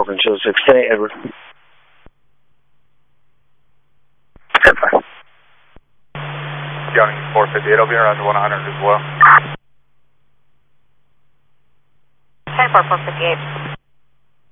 Portland shows 6, Edward. 10-5. County 458, I'll be around 100 as well. 10-4, 458.